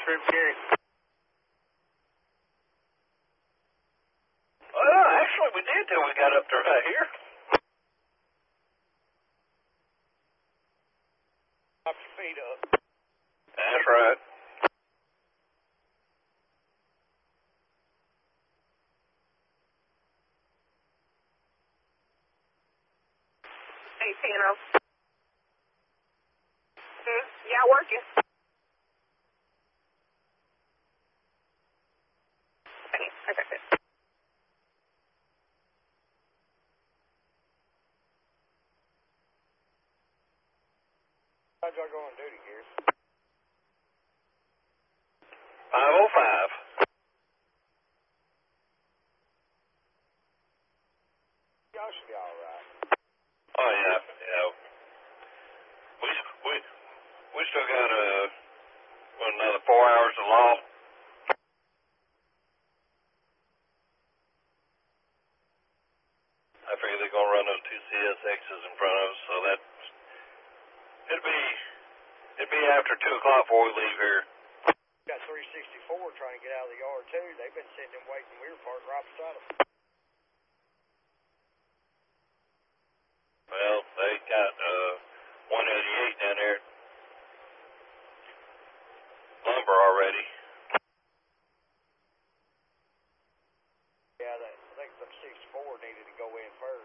Group Gary. Well, actually, we did till we got up to right here. Pop your feet up. That's right. Hey, Tano. Yeah, working. Okay, I got it. How'd y'all go on duty, Gary? 5:05. Y'all should be all right. Oh yeah, yeah. We still got another 4 hours of law. I figure they're gonna run those 2 CSXs in front of us, so that it'd be after 2 o'clock before we leave here. We got 364 trying to get out of the yard too. They've been sitting and waiting. We were parked right beside them. Well, they got 188 down there. Lumber already. Yeah, I think some 64 needed to go in first.